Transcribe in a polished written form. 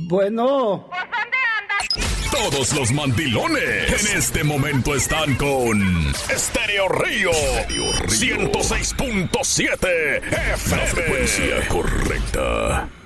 Bueno. ¿Por dónde andas? Todos los mandilones en este momento están con Estéreo Río 106.7 FM. La frecuencia correcta.